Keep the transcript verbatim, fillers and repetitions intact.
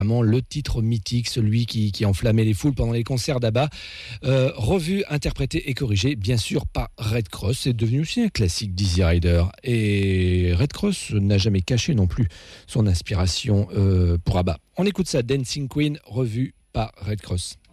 le titre mythique, celui qui, qui enflammait les foules pendant les concerts d'Abba, euh, revu, interprété et corrigé, bien sûr, par Red Cross. C'est devenu aussi un classique d'Easy Rider. Et Red Cross n'a jamais caché non plus son inspiration euh, pour Abba. On écoute ça, Dancing Queen, revu par Red Cross.